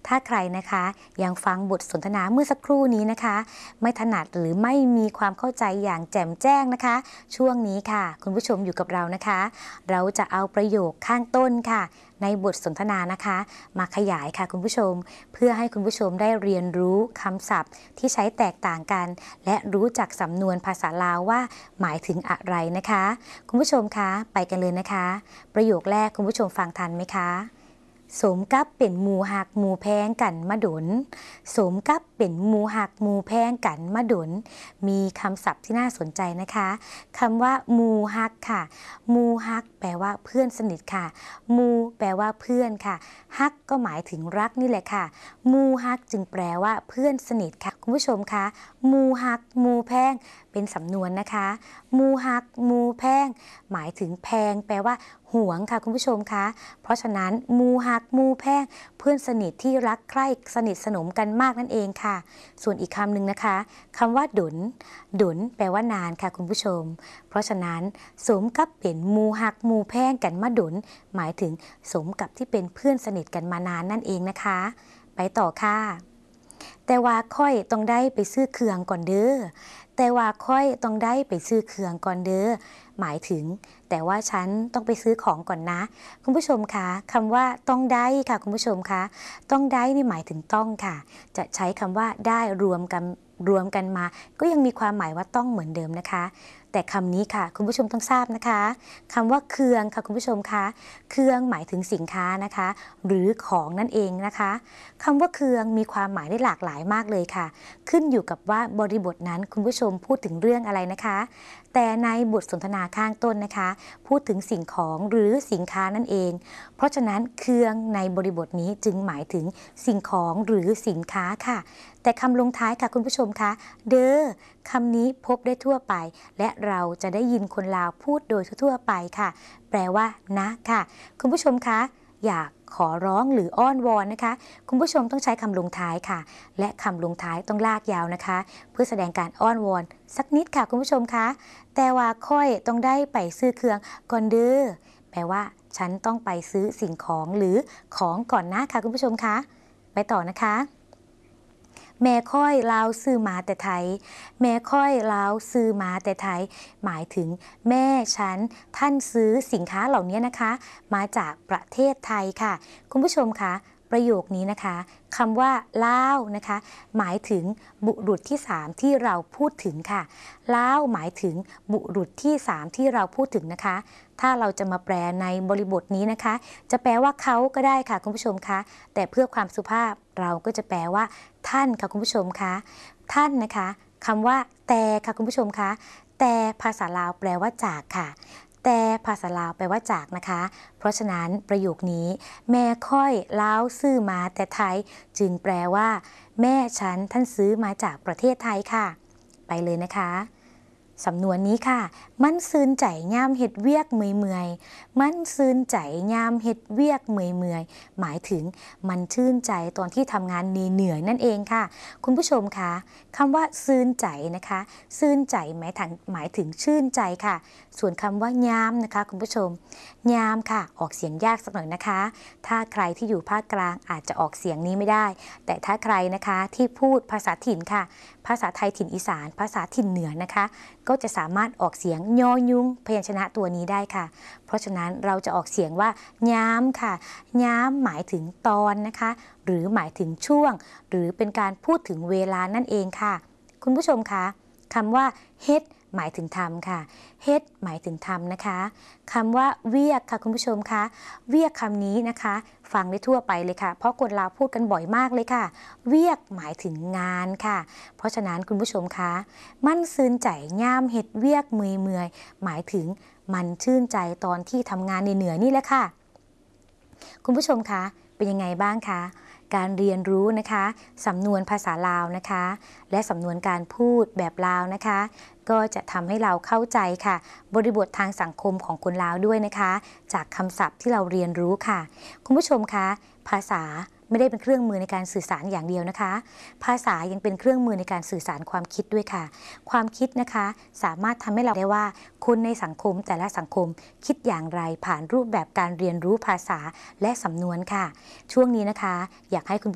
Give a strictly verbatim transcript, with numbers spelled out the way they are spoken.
ถ้าใครนะคะยังฟังบทสนทนาเมื่อสักครู่นี้นะคะไม่ถนัดหรือไม่มีความเข้าใจอย่างแจ่มแจ้งนะคะช่วงนี้ค่ะคุณผู้ชมอยู่กับเรานะคะเราจะเอาประโยคข้างต้นค่ะในบทสนทนานะคะมาขยายค่ะคุณผู้ชมเพื่อให้คุณผู้ชมได้เรียนรู้คำศัพท์ที่ใช้แตกต่างกันและรู้จักสำนวนภาษาลาวว่าหมายถึงอะไรนะคะคุณผู้ชมคะไปกันเลยนะคะประโยคแรกคุณผู้ชมฟังทันไหมคะสมกับเป็นหมู่หักหมู่แพงกันมาดนสมกับเป็นหมู่หักหมู่แพงกันมาดนมีคำศัพท์ที่น่าสนใจนะคะคำว่าหมู่หักค่ะหมู่หักแปลว่าเพื่อนสนิทค่ะหมู่แปลว่าเพื่อนค่ะฮักก็หมายถึงรักนี่แหละค่ะหมู่ฮักจึงแปลว่าเพื่อนสนิทค่ะคุณผู้ชมคะหมู่หักหมู่แพงเป็นสำนวนนะคะหมู่หักหมู่แพงหมายถึงแพงแปลว่าหวงค่ะคุณผู้ชมคะเพราะฉะนั้นหมู่หักหมู่แพงเพื่อนสนิทที่รักใคร่สนิทสนมกันมากนั่นเองค่ะส่วนอีกคำหนึ่งนะคะคำว่าดนดนแปลว่านานค่ะคุณผู้ชมเพราะฉะนั้นสมกับเป็นหมู่หักหมู่แพงกันมาดนหมายถึงสมกับที่เป็นเพื่อนสนิทกันมานานนั่นเองนะคะไปต่อค่ะแต่ว่าค่อยต้องได้ไปซื้อเครื่องก่อนเด้อแต่ว่าค่อยต้องได้ไปซื้อเครื่องก่อนเด้อหมายถึงแต่ว่าฉันต้องไปซื้อของก่อนนะคุณผู้ชมคะคำว่าต้องได้ค่ะคุณผู้ชมคะต้องได้นี่หมายถึงต้องค่ะจะใช้คำว่าได้รวมกันรวมกันมาก็ยังมีความหมายว่าต้องเหมือนเดิมนะคะแต่คำนี้ค่ะคุณผู้ชมต้องทราบนะคะคำว่าเครื่องค่ะคุณผู้ชมคะเครื่องหมายถึงสินค้านะคะหรือของนั่นเองนะคะคำว่าเครื่องมีความหมายได้หลากหลายมากเลยค่ะขึ้นอยู่กับว่าบริบทนั้นคุณผู้ชมพูดถึงเรื่องอะไรนะคะแต่ในบทสนทนาข้างต้นนะคะพูดถึงสิ่งของหรือสินค้านั่นเองเพราะฉะนั้นเครื่องในบริบทนี้จึงหมายถึงสิ่งของหรือสินค้าค่ะแต่คำลงท้ายค่ะคุณผู้ชมคะเด้อคำนี้พบได้ทั่วไปและเราจะได้ยินคนลาวพูดโดยทั่วไปค่ะแปลว่านะค่ะคุณผู้ชมคะอยากขอร้องหรืออ้อนวอนนะคะคุณผู้ชมต้องใช้คำลงท้ายค่ะและคำลงท้ายต้องลากยาวนะคะเพื่อแสดงการอ้อนวอนสักนิดค่ะคุณผู้ชมคะแต่ว่าค่อยต้องได้ไปซื้อเครื่องก่อนเด้อแปลว่าฉันต้องไปซื้อสิ่งของหรือของก่อนนะค่ะคุณผู้ชมคะไปต่อนะคะแม่ค่อยลาวซื้อมาแต่ไทยแม่ค่อยลาวซื้อมาแต่ไทยหมายถึงแม่ฉันท่านซื้อสินค้าเหล่านี้นะคะมาจากประเทศไทยค่ะคุณผู้ชมคะประโยคนี้นะคะคำว่าลาวนะคะหมายถึงบุรุษที่สามที่เราพูดถึงค่ะลาวหมายถึงบุรุษที่สามที่เราพูดถึงนะคะถ้าเราจะมาแปลในบริบทนี้นะคะจะแปลว่าเขาก็ได้ค่ะคุณผู้ชมคะแต่เพื่อความสุภาพเราก็จะแปลว่าท่านค่ะคุณผู้ชมคะท่านนะคะคำว่าแต่ค่ะคุณผู้ชมคะแต่ภาษาลาวแปลว่าจากค่ะแต่ภาษาลาวแปลว่าจากนะคะเพราะฉะนั้นประโยคนี้แม่ค่อยลาวซื้อมาแต่ไทยจึงแปลว่าแม่ฉันท่านซื้อมาจากประเทศไทยค่ะไปเลยนะคะสำนวนนี้ค่ะมันซื่นใจย่ามเฮ็ดเวียกเมื่อยๆมันซื่นใจย่ามเฮ็ดเวียกเมื่อยๆหมายถึงมันชื่นใจตอนที่ทำงานเหนื่อยนั่นเองค่ะคุณผู้ชมคะคำว่าซื่นใจนะคะซื่นใจหมายถึงหมายถึงชื่นใจค่ะส่วนคำว่ายามนะคะคุณผู้ชมยามค่ะออกเสียงยากสักหน่อยนะคะถ้าใครที่อยู่ภาคกลางอาจจะออกเสียงนี้ไม่ได้แต่ถ้าใครนะคะที่พูดภาษาถิ่นค่ะภาษาไทยถิ่นอีสานภาษาถิ่นเหนือนะคะก็จะสามารถออกเสียงยอยุงพยัญชนะตัวนี้ได้ค่ะเพราะฉะนั้นเราจะออกเสียงว่ายามค่ะยามหมายถึงตอนนะคะหรือหมายถึงช่วงหรือเป็นการพูดถึงเวลานั่นเองค่ะคุณผู้ชมคะคำว่าเฮ็ดหมายถึงทำค่ะเฮ็ดหมายถึงทำนะคะคำว่าเวียกค่ะคุณผู้ชมคะเวียกคำนี้นะคะฟังได้ทั่วไปเลยค่ะเพราะคนลาวพูดกันบ่อยมากเลยค่ะเวียกหมายถึงงานค่ะเพราะฉะนั้นคุณผู้ชมคะมันซื่นใจย่ามเฮ็ดเวียกเมื่อยๆหมายถึงมันชื่นใจตอนที่ทำงานเหนื่อยๆนี่แหละค่ะคุณผู้ชมคะเป็นยังไงบ้างคะการเรียนรู้นะคะสำนวนภาษาลาวนะคะและสำนวนการพูดแบบลาวนะคะก็จะทำให้เราเข้าใจค่ะบริบททางสังคมของคนลาวด้วยนะคะจากคำศัพท์ที่เราเรียนรู้ค่ะคุณผู้ชมคะภาษาไม่ได้เป็นเครื่องมือในการสื่อสารอย่างเดียวนะคะภาษายังเป็นเครื่องมือในการสื่อสารความคิดด้วยค่ะความคิดนะคะสามารถทำให้เราได้ว่าคนในสังคมแต่ละสังคมคิดอย่างไรผ่านรูปแบบการเรียนรู้ภาษาและสำนวนค่ะช่วงนี้นะคะอยากให้คุณ